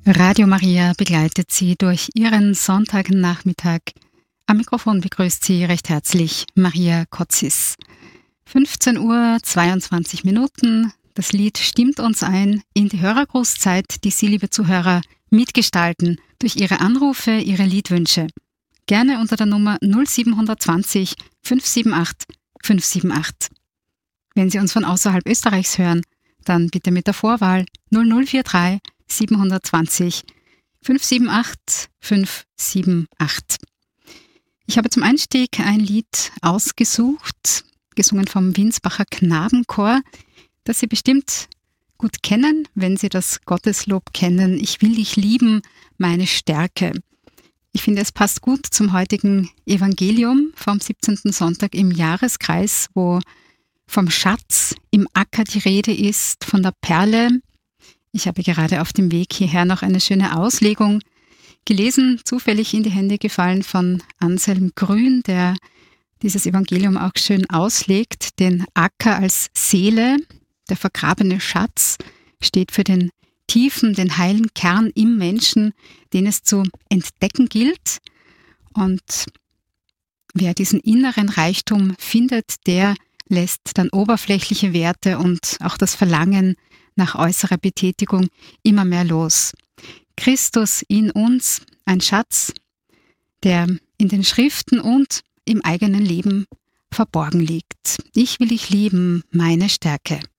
Radio Maria begleitet Sie durch Ihren Sonntagnachmittag. Am Mikrofon begrüßt Sie recht herzlich Maria Kotzis. 15:22 Uhr. Das Lied stimmt uns ein in die Hörergrußzeit, die Sie, liebe Zuhörer, mitgestalten durch Ihre Anrufe, Ihre Liedwünsche. Gerne unter der Nummer 0720 578 578. Wenn Sie uns von außerhalb Österreichs hören, dann bitte mit der Vorwahl 0043 720 578 578. Ich habe zum Einstieg ein Lied ausgesucht, gesungen vom Winsbacher Knabenchor, das Sie bestimmt gut kennen, wenn Sie das Gotteslob kennen. Ich will dich lieben, meine Stärke. Ich finde, es passt gut zum heutigen Evangelium vom 17. Sonntag im Jahreskreis, wo vom Schatz im Acker die Rede ist, von der Perle. Ich habe gerade auf dem Weg hierher noch eine schöne Auslegung gelesen, zufällig in die Hände gefallen von Anselm Grün, der dieses Evangelium auch schön auslegt. Den Acker als Seele, der vergrabene Schatz, steht für den tiefen, den heilen Kern im Menschen, den es zu entdecken gilt. Und wer diesen inneren Reichtum findet, der lässt dann oberflächliche Werte und auch das Verlangen nach äußerer Betätigung immer mehr los. Christus in uns, ein Schatz, der in den Schriften und im eigenen Leben verborgen liegt. Ich will dich lieben, meine Stärke.